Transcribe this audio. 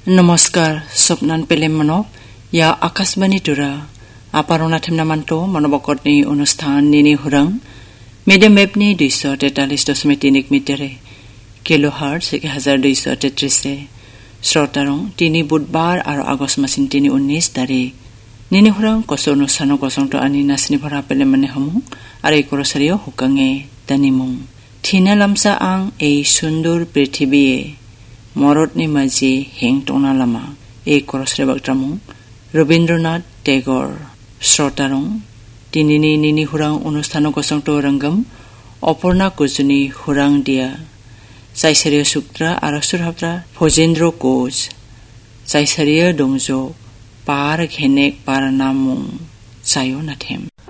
নমস্কাৰ স্বপ্নান পেলেম মানৱ ইয়া আকাশবাণী তোৰা আপাৰণা থেমনা মানটো মানৱকতনি অনুষ্ঠান নিনি হুৰাং মিডিয়াম ৱেভনি 243.3 মিটাৰে কিলো হাৰ্টজ 1233 শ্ৰোতাৰং 3 বুধবাৰ আৰু আগষ্ট মাসিন 19 তাৰিখ নিনি হুৰাং কচ অনুষ্ঠান কচংটো আনি নাচনি ভৰা পেলেম মানে সমূহ আৰু এই কৰচাৰিও হুকাঙে তানিমুং থিনা লামচা আং এই সুন্দৰ পৃথিৱীয়ে মৰতনি মাজি হেং টনা লামা এই কৰচৰে বাগটামু ৰবীন্দ্ৰনাথ টেগৰ শ্ৰোতাৰং তিনিনি নিনি হুৰাং অনুষ্ঠান কচংটো ৰংগম অপৰ্ণা কুজনি হুৰাং দিয়া চাইচাৰিয় সুক্ত্ৰা আৰু সুৰহাপ্ৰা ভজেন্দ্ৰ কোচ চাইচাৰিয় দংজো পাৰ ঘেনেক পাৰ নামুং চায়ো নাথেম